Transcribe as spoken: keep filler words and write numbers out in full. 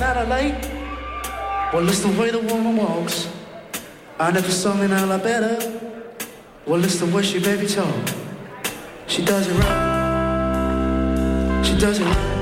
out of light. Well, it's the way the woman walks. I never saw me now like better. Well, it's the way she baby talk. She does it right. She does it right.